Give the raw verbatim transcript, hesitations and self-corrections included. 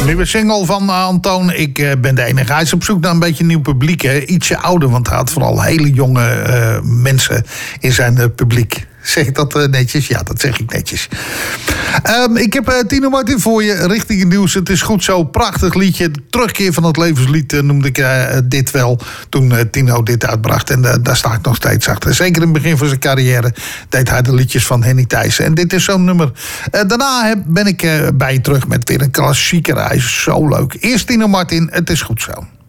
Nieuwe single van Antoon. Ik uh, ben de enige. Hij is op zoek naar een beetje nieuw publiek. Hè. Ietsje ouder, want hij had vooral hele jonge uh, mensen in zijn uh, publiek. Zeg ik dat uh, netjes? Ja, dat zeg ik netjes. Um, ik heb uh, Tino Martin voor je. Richting het nieuws. Het is goed zo. Prachtig liedje. Terugkeer van het levenslied uh, noemde ik uh, dit wel. Toen uh, Tino dit uitbracht. En uh, daar sta ik nog steeds achter. Zeker in het begin van zijn carrière deed hij de liedjes van Henny Thijssen. En dit is zo'n nummer. Uh, daarna heb, ben ik uh, bij je terug met weer een klassieker. Hij is zo leuk. Eerst Tino Martin. Het is goed zo.